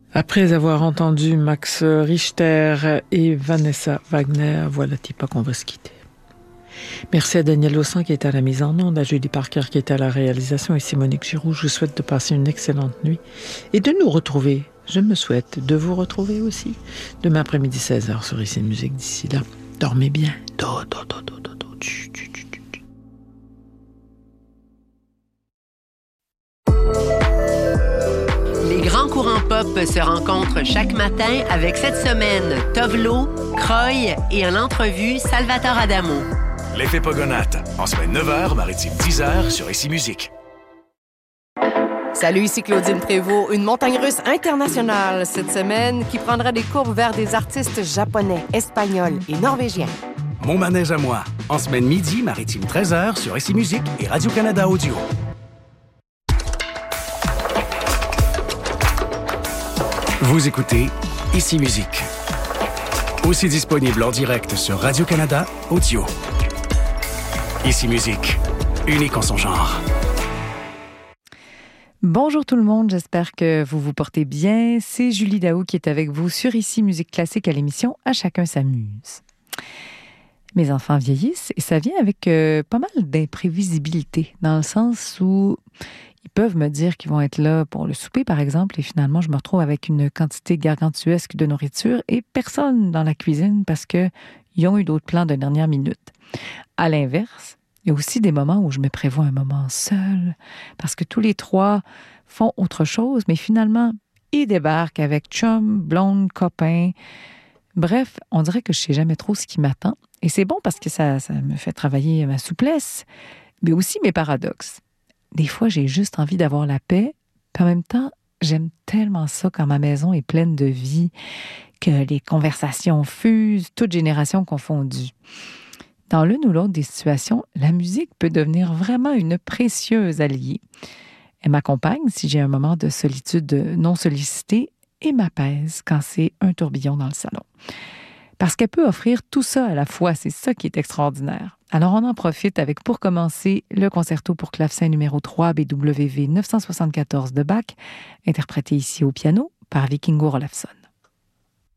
Après avoir entendu Max Richter et Vanessa Wagner, voilà pas qu'on va se quitter. Merci à Daniel Laussan qui est à la mise en onde, à Julie Parker qui est à la réalisation et Monique Giroux. Je vous souhaite de passer une excellente nuit et de nous retrouver. Je me souhaite de vous retrouver aussi demain après-midi 16h sur Ici Musique. D'ici là, dormez bien. Les grands courants pop se rencontrent chaque matin avec cette semaine Tovlo, Croy et en entrevue Salvatore Adamo. L'effet Pogonate, en semaine 9h, maritime 10h sur Ici Musique. Salut, ici Claudine Prévost, une montagne russe internationale cette semaine qui prendra des courbes vers des artistes japonais, espagnols et norvégiens. Mon manège à moi, en semaine midi, maritime 13h sur Ici Musique et Radio-Canada Audio. Vous écoutez Ici Musique. Aussi disponible en direct sur Radio-Canada Audio. Ici Musique, unique en son genre. Bonjour tout le monde, j'espère que vous vous portez bien. C'est Julie Daou qui est avec vous sur Ici Musique Classique à l'émission À chacun s'amuse. Mes enfants vieillissent et ça vient avec pas mal d'imprévisibilité, dans le sens où ils peuvent me dire qu'ils vont être là pour le souper, par exemple, et finalement, je me retrouve avec une quantité gargantuesque de nourriture et personne dans la cuisine parce qu'ils ont eu d'autres plans de dernière minute. À l'inverse, il y a aussi des moments où je me prévois un moment seul parce que tous les trois font autre chose, mais finalement, ils débarquent avec chum, blonde, copain. Bref, on dirait que je ne sais jamais trop ce qui m'attend. Et c'est bon parce que ça me fait travailler ma souplesse, mais aussi mes paradoxes. Des fois, j'ai juste envie d'avoir la paix, puis en même temps, j'aime tellement ça quand ma maison est pleine de vie, que les conversations fusent, toutes générations confondues. Dans l'une ou l'autre des situations, la musique peut devenir vraiment une précieuse alliée. Elle m'accompagne si j'ai un moment de solitude non sollicitée et m'apaise quand c'est un tourbillon dans le salon. Parce qu'elle peut offrir tout ça à la fois, c'est ça qui est extraordinaire. Alors on en profite avec, pour commencer, le concerto pour clavecin numéro 3 BWV 974 de Bach, interprété ici au piano par Vikingo Olafsson.